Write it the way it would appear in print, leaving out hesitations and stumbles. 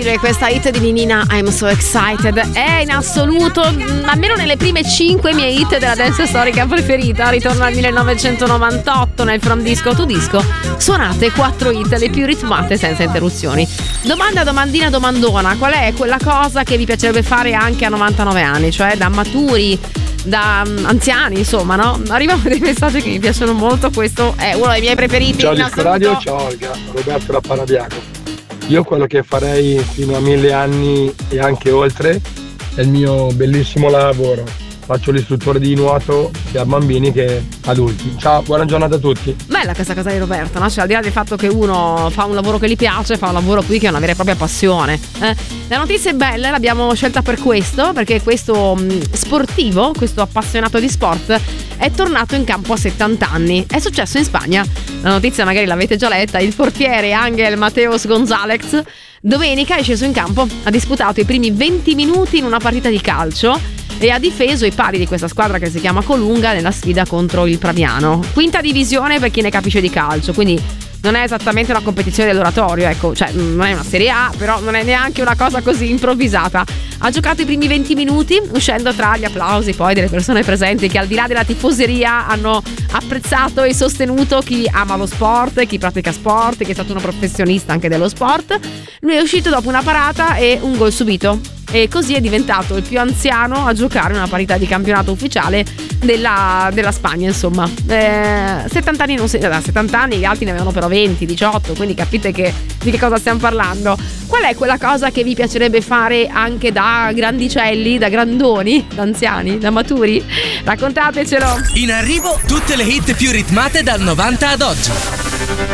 incredibile questa hit di Ninina, I'm So Excited. È in assoluto, almeno nelle prime 5 mie hit della dance storica preferita. Ritorno al 1998 nel From Disco to Disco. Suonate 4 hit, le più ritmate senza interruzioni. Domanda, domandina, domandona: qual è quella cosa che vi piacerebbe fare anche a 99 anni? Cioè da maturi, da anziani, insomma, no? Arrivano dei messaggi che mi piacciono molto. Questo è uno dei miei preferiti. Ciao Disco Radio, ciao Olga, Roberto da Parabiago. Io quello che farei fino a 1000 anni e anche oltre è il mio bellissimo lavoro. Faccio l'istruttore di nuoto sia a bambini che adulti. Ciao, buona giornata a tutti. Bella questa cosa di Roberto, no? Cioè, al di là del fatto che uno fa un lavoro che gli piace, fa un lavoro qui che è una vera e propria passione. La notizia è bella, l'abbiamo scelta per questo, perché questo sportivo, questo appassionato di sport, è tornato in campo a 70 anni. È successo in Spagna. La notizia magari l'avete già letta. Il portiere Ángel Mateos González domenica è sceso in campo, ha disputato i primi 20 minuti in una partita di calcio e ha difeso i pali di questa squadra che si chiama Colunga nella sfida contro il Praviano. Quinta divisione per chi ne capisce di calcio, quindi non è esattamente una competizione dell'oratorio, ecco, cioè non è una Serie A, però non è neanche una cosa così improvvisata. Ha giocato i primi 20 minuti, uscendo tra gli applausi poi delle persone presenti che al di là della tifoseria hanno apprezzato e sostenuto chi ama lo sport, chi pratica sport, chi è stato uno professionista anche dello sport. Lui è uscito dopo una parata e un gol subito, e così è diventato il più anziano a giocare una partita di campionato ufficiale della Spagna, insomma. 70 anni non si, da 70 anni, gli altri ne avevano però 20, 18, quindi capite di che cosa stiamo parlando. Qual è quella cosa che vi piacerebbe fare anche da grandicelli, da grandoni, da anziani, da maturi? Raccontatecelo. In arrivo tutte le hit più ritmate dal 90 ad oggi.